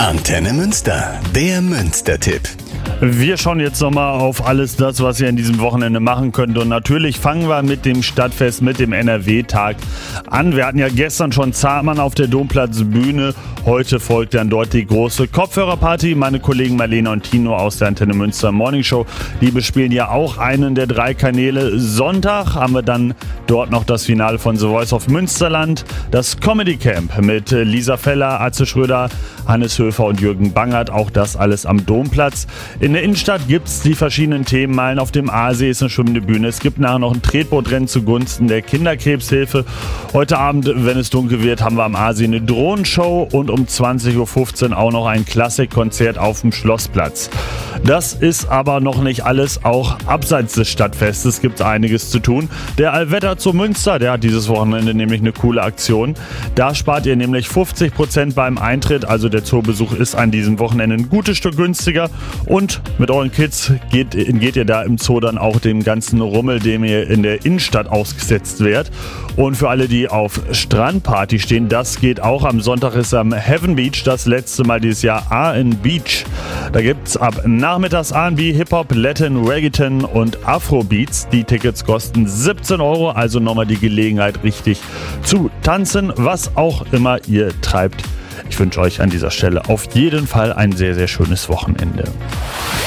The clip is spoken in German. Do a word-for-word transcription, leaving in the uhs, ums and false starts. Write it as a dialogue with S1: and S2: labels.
S1: Antenne Münster, der Münster-Tipp.
S2: Wir schauen jetzt nochmal auf alles das, was ihr an diesem Wochenende machen könnt. Und natürlich fangen wir mit dem Stadtfest, mit dem N R W-Tag an. Wir hatten ja gestern schon Zahnmann auf der Domplatzbühne. Heute folgt dann dort die große Kopfhörerparty. Meine Kollegen Marlene und Tino aus der Antenne Münster Morning Show, die bespielen ja auch einen der drei Kanäle. Sonntag haben wir dann dort noch das Finale von The Voice of Münsterland. Das Comedy Camp mit Lisa Feller, Atze Schröder, Hannes Höfer und Jürgen Bangert. Auch das alles am Domplatz. In der Innenstadt gibt es die verschiedenen Themenmeilen. Auf dem Aasee ist eine schwimmende Bühne. Es gibt nachher noch ein Tretbootrennen zugunsten der Kinderkrebshilfe. Heute Abend, wenn es dunkel wird, haben wir am Aasee eine Drohnenshow und um zwanzig Uhr fünfzehn auch noch ein Klassikkonzert auf dem Schlossplatz. Das ist aber noch nicht alles. Auch abseits des Stadtfestes gibt es einiges zu tun. Der Allwetter zu Münster, der hat dieses Wochenende nämlich eine coole Aktion. Da spart ihr nämlich fünfzig Prozent beim Eintritt. Also der Zoobesuch ist an diesem Wochenende ein gutes Stück günstiger. Und mit euren Kids geht, geht ihr da im Zoo dann auch dem ganzen Rummel, dem ihr in der Innenstadt ausgesetzt werdet. Und für alle, die auf Strandparty stehen, das geht auch. Am Sonntag ist am Heaven Beach das letzte Mal dieses Jahr A and Beach. Da gibt es ab nachmittags A and B, Hip-Hop, Latin, Reggaeton und Afrobeats. Die Tickets kosten siebzehn Euro, also nochmal die Gelegenheit, richtig zu tanzen, was auch immer ihr treibt. Ich wünsche euch an dieser Stelle auf jeden Fall ein sehr, sehr schönes Wochenende.